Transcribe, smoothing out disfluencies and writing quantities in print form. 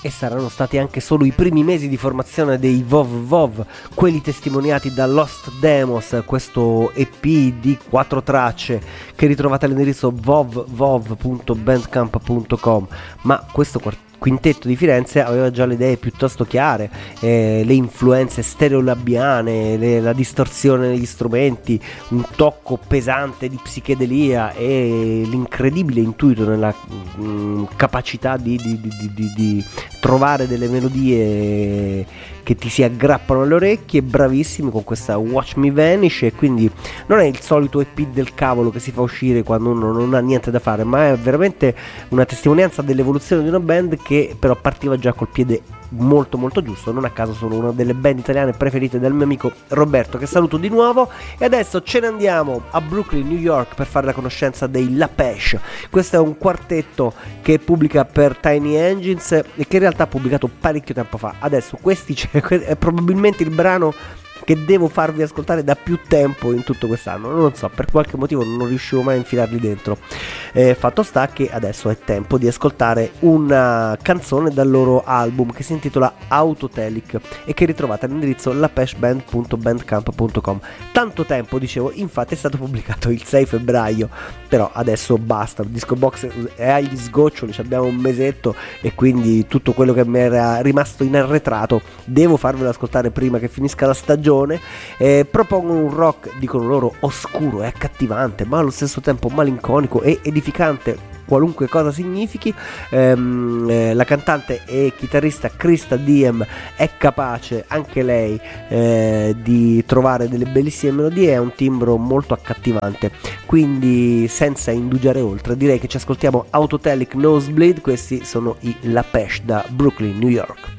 e saranno stati anche solo i primi mesi di formazione dei Vov, quelli testimoniati da Lost Demos, questo EP di 4 tracce che ritrovate all'indirizzo vov.bandcamp.com. Ma questo quintetto di Firenze aveva già le idee piuttosto chiare, le influenze stereolabiane, la distorsione negli strumenti, un tocco pesante di psichedelia e l'incredibile intuito nella capacità di trovare delle melodie che ti si aggrappano alle orecchie. Bravissimi con questa Watch Me Vanish, e quindi non è il solito EP del cavolo che si fa uscire quando uno non ha niente da fare, ma è veramente una testimonianza dell'evoluzione di una band che però partiva già col piede molto molto giusto. Non a caso sono una delle band italiane preferite del mio amico Roberto, che saluto di nuovo, e adesso ce ne andiamo a Brooklyn, New York, per fare la conoscenza dei La Pêche. Questo è un quartetto che pubblica per Tiny Engines e che in realtà ha pubblicato parecchio tempo fa. Adesso è probabilmente il brano che devo farvi ascoltare da più tempo in tutto quest'anno, non lo so, per qualche motivo non riuscivo mai a infilarli dentro. Fatto sta che adesso è tempo di ascoltare una canzone dal loro album che si intitola Autotelic e che ritrovate all'indirizzo lapeshband.bandcamp.com. Tanto tempo, dicevo, infatti è stato pubblicato il 6 febbraio, però adesso basta, il disco box è agli sgoccioli, abbiamo un mesetto e quindi tutto quello che mi era rimasto in arretrato devo farvelo ascoltare prima che finisca la stagione. Propongono un rock, dicono loro, oscuro e accattivante, ma allo stesso tempo malinconico e edificante, qualunque cosa significhi. La cantante e chitarrista Krista Diem è capace anche lei di trovare delle bellissime melodie, è un timbro molto accattivante, quindi senza indugiare oltre direi che ci ascoltiamo Autotelic Nosebleed. Questi sono i La Pêche da Brooklyn, New York.